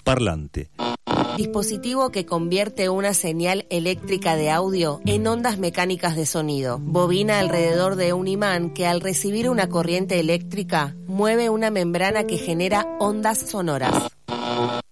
Parlante. Dispositivo que convierte una señal eléctrica de audio en ondas mecánicas de sonido. Bobina alrededor de un imán que al recibir una corriente eléctrica mueve una membrana que genera ondas sonoras.